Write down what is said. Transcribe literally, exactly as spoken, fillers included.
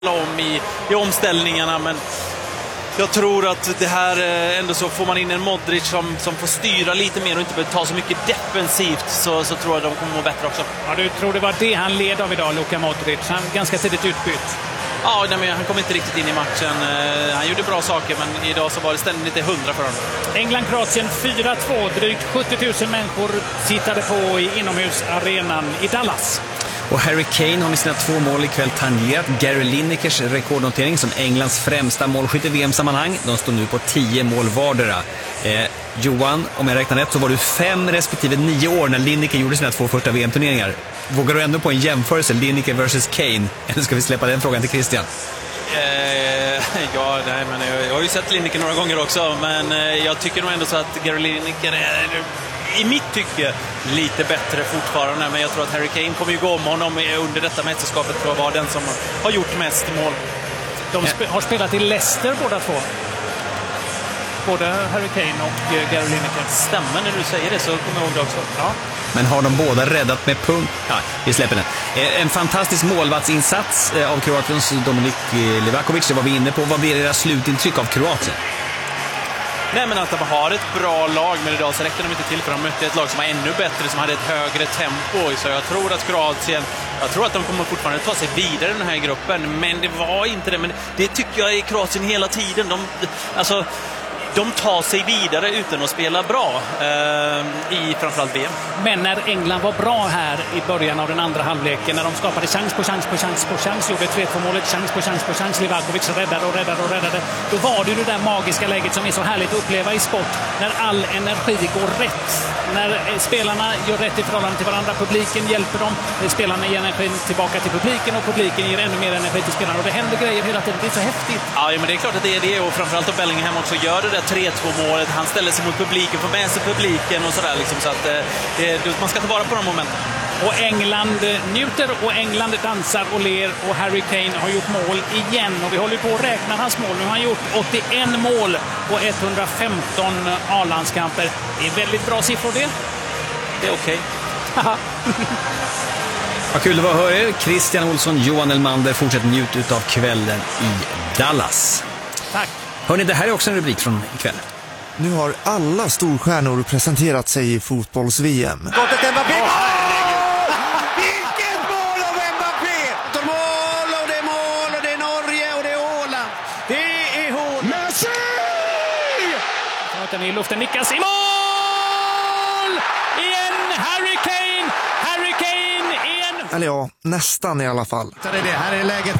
om i, i omställningarna, men jag tror att det här ändå så får man in en Modric som, som får styra lite mer och inte behöver ta så mycket defensivt, så, så tror jag de kommer må bättre också. Ja, du tror det var det han led av idag, Luka Modric. Han ganska tidigt utbytt. Ja, nej, men han kom inte riktigt in i matchen. Han gjorde bra saker, men idag så var det ständigt lite hundra för honom. England-Kroatien fyra två. Drygt sjuttio tusen människor tittade på i inomhusarenan i Dallas. Och Harry Kane har med sina två mål ikväll tangerat Gary Linekers rekordnotering som Englands främsta målskytt i V M-sammanhang. De står nu på tio mål vardera. Eh, Johan, om jag räknar rätt så var du fem respektive nio år när Lineker gjorde sina två första V M-turneringar. Vågar du ändå på en jämförelse, Lineker versus Kane? Eller ska vi släppa den frågan till Christian? Eh, ja, nej, men jag, jag har ju sett Lineker några gånger också, men eh, jag tycker nog ändå så att Gary Lineker är, i mitt tycke, lite bättre fortfarande, men jag tror att Harry Kane kommer ju gå om honom under detta mästerskapet för att vara den som har gjort mest mål. De sp- har spelat i Leicester båda två. Både Harry Kane och uh, Gary Lineker. Stämmer när du säger det, så kommer jag ihåg det också. Ja. Men har de båda räddat med punkt? Ja, vi släpper den. En fantastisk målvaktsinsats av Kroatiens Dominik Livakovic, det var vi inne på. Vad blir deras slutintryck av Kroatien? Nej, men att de har ett bra lag, men idag så räckte de inte till, för de mötte ett lag som var ännu bättre, som hade ett högre tempo. Så jag tror att Kroatien, jag tror att de kommer fortfarande ta sig vidare i den här gruppen, men det var inte det. Men det tycker jag i Kroatien hela tiden. De, alltså, de tar sig vidare utan att spela bra eh, i framförallt V M. Men när England var bra här i början av den andra halvleken, när de skapade chans på chans på chans på chans, gjorde tre två målet, chans på chans på chans, Livakovic räddade och räddade och räddade, då var det ju det där magiska läget som är så härligt att uppleva i sport, när all energi går rätt, när spelarna gör rätt i förhållande till varandra, publiken hjälper dem, spelarna ger energin tillbaka till publiken och publiken ger ännu mer energi till spelarna, och det händer grejer hela tiden. Det är så häftigt. Ja, men det är klart att det är det, och framförallt att Bellingham också gör det där tre två målet. Han ställer sig mot publiken, får med sig publiken och sådär liksom, så att det, man ska ta vara på de momenten. Och England njuter och England dansar och ler, och Harry Kane har gjort mål igen, och vi håller på att räkna hans mål. Nu har han gjort åttioen mål på etthundrafemton A-landskamper. Det är väldigt bra siffror det. Det är okej. Okay. Vad kul det var att höra er. Christian Olsson, Johan Elmander, fortsätt njut utav kvällen i Dallas. Tack. Hörrni, det här är också en rubrik från ikväll. Nu har alla storstjärnor presenterat sig i fotbolls-V M. Skottet Mbappé! Vilket mål av Mbappé! Det mål och det är mål och det är Norge och det är Åland. Det är hål. Messi! Den är i luften, nickas i mål! Igen Harry Kane! Harry Kane igen! Eller ja, nästan i alla fall. Det är det. Här är läget